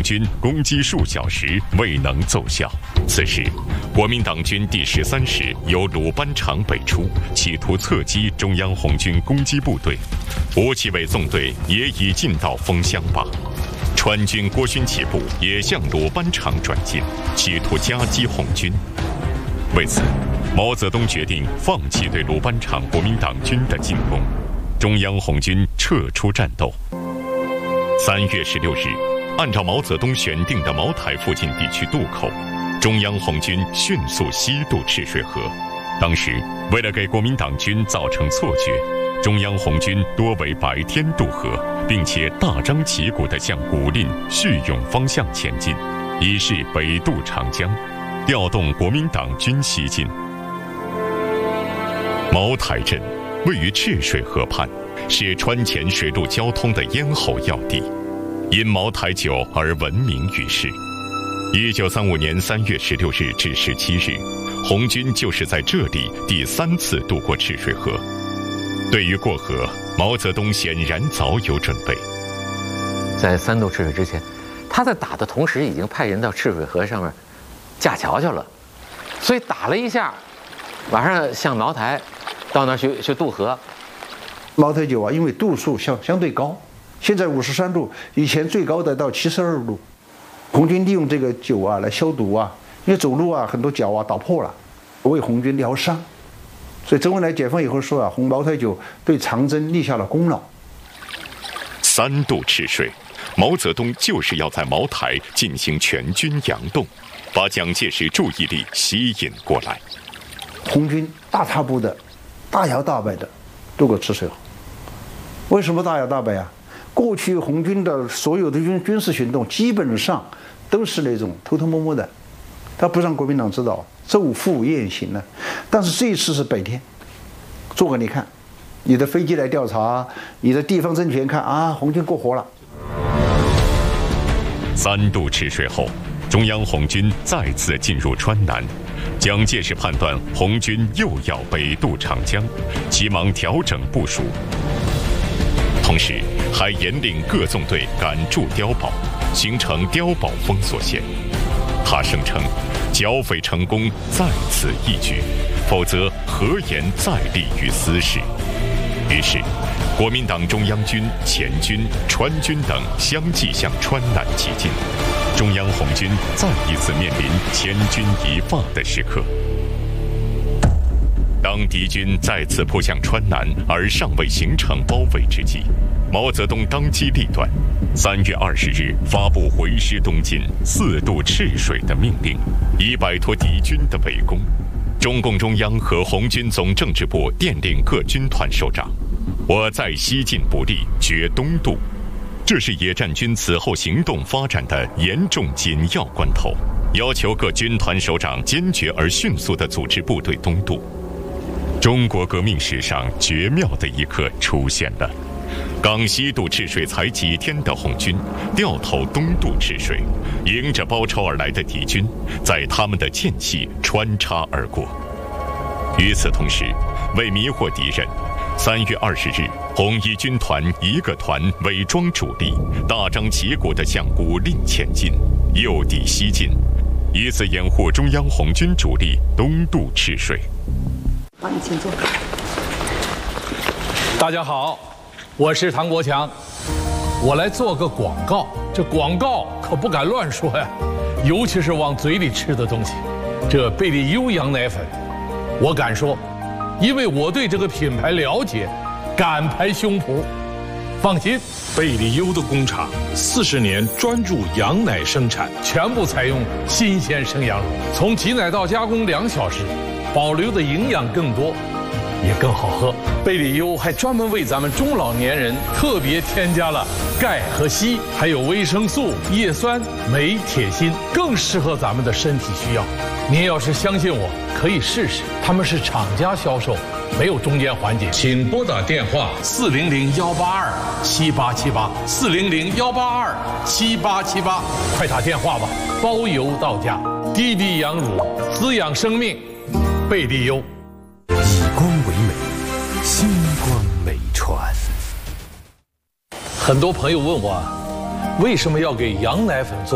军攻击数小时未能奏效。此时，国民党军第13师由鲁班场北出，企图侧击中央红军攻击部队。吴奇伟纵队也已进到枫香坝，川军郭勋起部也向鲁班场转进，企图夹击红军。为此，毛泽东决定放弃对鲁班场国民党军的进攻，中央红军撤出战斗。3月16日，按照毛泽东选定的茅台附近地区渡口，中央红军迅速西渡赤水河。当时，为了给国民党军造成错觉，中央红军多为白天渡河，并且大张旗鼓地向古蔺、叙永方向前进，以示北渡长江，调动国民党军西进。茅台镇位于赤水河畔，是川黔水陆交通的咽喉要地，因茅台酒而闻名于世。1935年3月16日至17日，红军就是在这里第3次渡过赤水河。对于过河，毛泽东显然早有准备。 在3渡赤水之前，他在打的同时已经派人到赤水河上面架桥去了，所以打了一下，晚上向茅台到那儿去渡河。 茅台酒啊，因为度数相对高，现在53度，以前最高的到72度。红军利用这个酒啊来消毒啊，因为走路啊很多脚啊打破了，为红军疗伤。所以周恩来解放以后说啊，红茅台酒对长征立下了功劳。 3渡赤水，毛泽东就是要在茅台进行全军佯动，把蒋介石注意力吸引过来。 红军大踏步的、大摇大摆的渡过赤水河。为什么大摇大摆啊？过去红军的所有的军事行动基本上都是那种偷偷摸摸的，他不让国民党知道，昼伏夜行呢。但是这一次是白天，做给你看，你的飞机来调查，你的地方政权看啊，红军过河了。 3渡赤水后，中央红军再次进入川南，蒋介石判断红军又要北渡长江，急忙调整部署。同时还严令各纵队赶驻碉堡，形成碉堡封锁线。他声称，剿匪成功在此一举，否则何言再立于斯事。于是，国民党中央军、黔军、川军等相继向川南急进，中央红军再一次面临千钧一发的时刻。当敌军再次扑向川南而尚未形成包围之际，毛泽东当机立断，3月20日发布回师东进4渡赤水的命令，以摆脱敌军的围攻。中共中央和红军总政治部电令各军团首长：我在西进不利，决东渡。这是野战军此后行动发展的严重紧要关头，要求各军团首长坚决而迅速地组织部队东渡。中国革命史上绝妙的一刻出现了。刚西渡赤水才几天的红军掉头东渡赤水，迎着包抄而来的敌军，在他们的间隙穿插而过。与此同时，为迷惑敌人，3月20日，红一军团一个团伪装主力，大张旗鼓地向古蔺前进，诱敌西进，以此掩护中央红军主力东渡赤水。 好，你请坐。 大家好，我是唐国强，我来做个广告。这广告可不敢乱说呀，尤其是往嘴里吃的东西。这贝利优羊奶粉，我敢说，因为我对这个品牌了解，敢拍胸脯。放心， 贝利优的工厂40年专注羊奶生产， 全部采用新鲜生羊乳，从挤奶到加工2小时，保留的营养更多，也更好喝。贝利优还专门为咱们中老年人特别添加了钙和硒，还有维生素、叶酸、镁、铁、锌，更适合咱们的身体需要。您要是相信我，可以试试。他们是厂家销售，没有中间环节。请拨打电话400-182-7878，400-182-7878，快打电话吧，包邮到家。滴滴羊乳，滋养生命，贝利优。 以光为美，星光美传。 很多朋友问我，为什么要给羊奶粉做